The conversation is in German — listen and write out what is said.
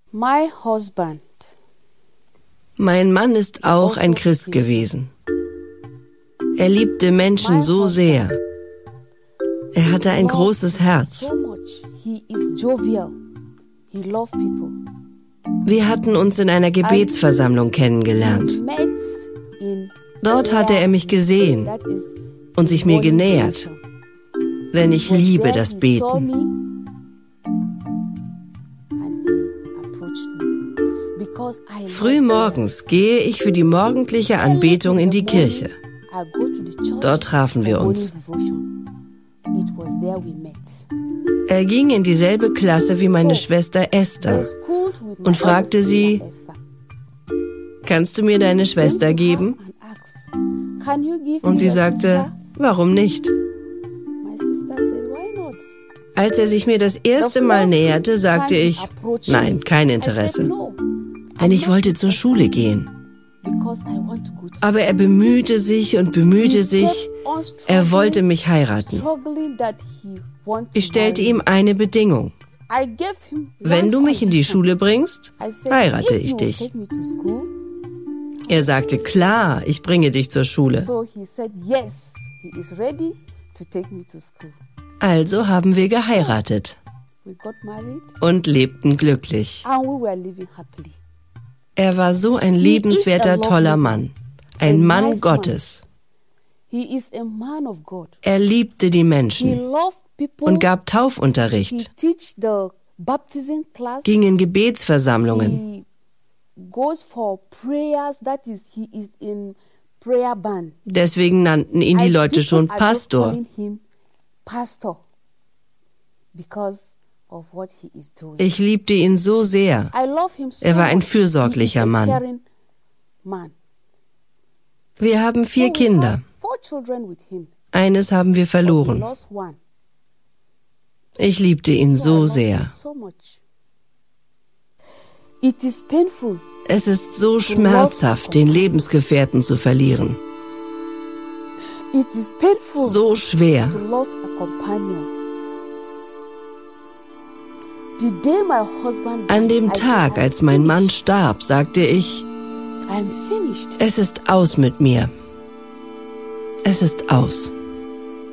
Mein Mann ist auch ein Christ gewesen. Er liebte Menschen so sehr. Er hatte ein großes Herz. Wir hatten uns in einer Gebetsversammlung kennengelernt. Dort hatte er mich gesehen und sich mir genähert, denn ich liebe das Beten. Frühmorgens gehe ich für die morgendliche Anbetung in die Kirche. Dort trafen wir uns. Er ging in dieselbe Klasse wie meine Schwester Esther und fragte sie, kannst du mir deine Schwester geben? Und sie sagte, warum nicht? Als er sich mir das erste Mal näherte, sagte ich, nein, kein Interesse. Denn ich wollte zur Schule gehen. Aber er bemühte sich und bemühte sich. Er wollte mich heiraten. Ich stellte ihm eine Bedingung. Wenn du mich in die Schule bringst, heirate ich dich. Er sagte, klar, ich bringe dich zur Schule. Also haben wir geheiratet und lebten glücklich. Er war so ein liebenswerter, toller Mann, ein Mann Gottes. Er liebte die Menschen und gab Taufunterricht, ging in Gebetsversammlungen. Deswegen nannten ihn die Leute schon Pastor. Ich liebte ihn so sehr. Er war ein fürsorglicher Mann. Wir haben 4 Kinder. Eines haben wir verloren. Ich liebte ihn so sehr. Es ist so schmerzhaft, den Lebensgefährten zu verlieren. So schwer. An dem Tag, als mein Mann starb, sagte ich, es ist aus mit mir. Es ist aus.